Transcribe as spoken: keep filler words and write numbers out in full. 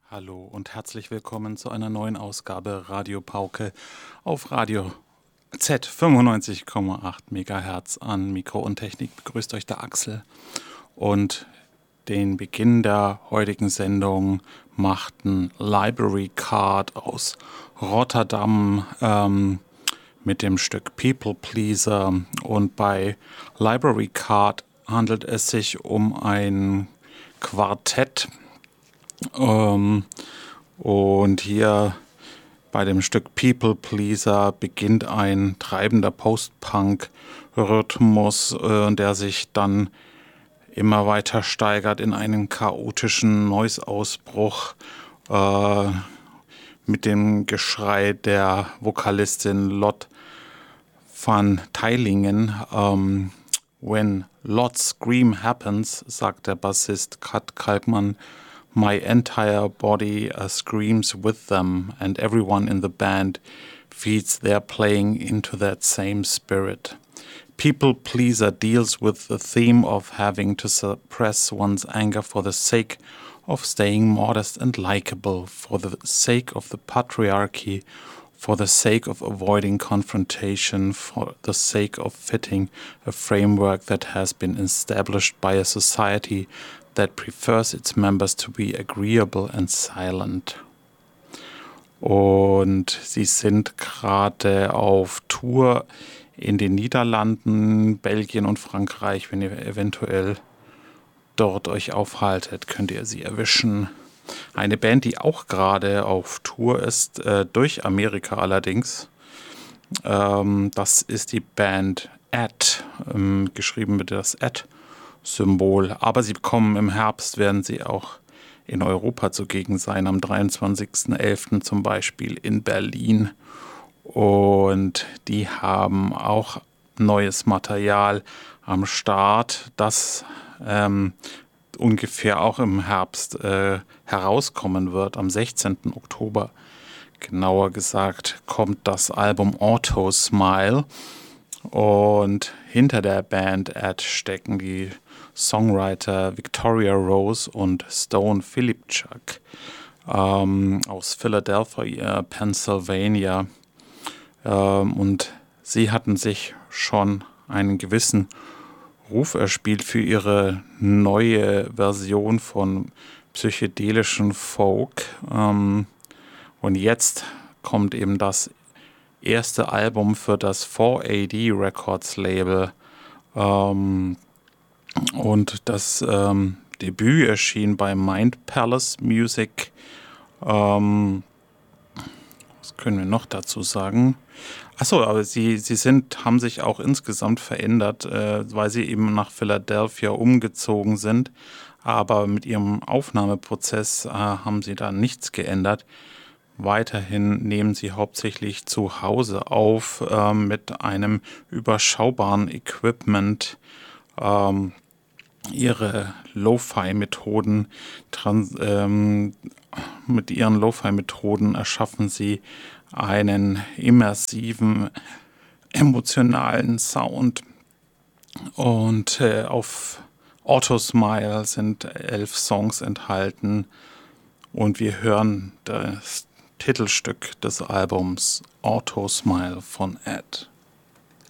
Hallo und herzlich willkommen zu einer neuen Ausgabe Radio Pauke auf Radio Z fünfundneunzig Komma acht Megahertz. An Mikro und Technik begrüßt euch der Axel. Und den Beginn der heutigen Sendung machten Library Card aus Rotterdam ähm, mit dem Stück People Pleaser. Und bei Library Card handelt es sich um ein Quartett. Ähm, und hier bei dem Stück People Pleaser beginnt ein treibender Post-Punk-Rhythmus, äh, der sich dann immer weiter steigert in einen chaotischen Noise-Ausbruch äh, mit dem Geschrei der Vokalistin Lot van Teylingen. Ähm, When Lot Scream happens, sagt der Bassist Kat Kalkmann, my entire body uh, screams with them, and everyone in the band feeds their playing into that same spirit. People Pleaser deals with the theme of having to suppress one's anger for the sake of staying modest and likable, for the sake of the patriarchy, for the sake of avoiding confrontation, for the sake of fitting a framework that has been established by a society that prefers its members to be agreeable and silent. Und sie sind gerade auf Tour in den Niederlanden, Belgien und Frankreich. Wenn ihr eventuell dort euch aufhaltet, könnt ihr sie erwischen. Eine Band, die auch gerade auf Tour ist, äh, durch Amerika allerdings. Ähm, das ist die Band Ad, ähm, geschrieben mit das Ad. Symbol. Aber sie kommen im Herbst, werden sie auch in Europa zugegen sein, am dreiundzwanzigsten elften zum Beispiel in Berlin. Und die haben auch neues Material am Start, das ähm, ungefähr auch im Herbst äh, herauskommen wird. Am sechzehnten Oktober, genauer gesagt, kommt das Album Auto Smile. Und hinter der Band Ad stecken die Songwriter Victoria Rose und Stone Filipchuk ähm, aus Philadelphia, Pennsylvania. Ähm, und sie hatten sich schon einen gewissen Ruf erspielt für ihre neue Version von psychedelischen Folk. Ähm, und jetzt kommt eben das erste Album für das four A D Records Label. Ähm, und das ähm, Debüt erschien bei Mind Palace Music. Ähm, was können wir noch dazu sagen? Achso, aber sie, sie sind, haben sich auch insgesamt verändert, äh, weil sie eben nach Philadelphia umgezogen sind. Aber mit ihrem Aufnahmeprozess äh, haben sie da nichts geändert. Weiterhin nehmen sie hauptsächlich zu Hause auf äh, mit einem überschaubaren Equipment. Ähm, ihre Lo-Fi-Methoden, trans, ähm, mit ihren Lo-Fi-Methoden erschaffen sie einen immersiven, emotionalen Sound. Und äh, auf Auto Smile sind elf Songs enthalten und wir hören das Titelstück des Albums Auto Smile von Ad.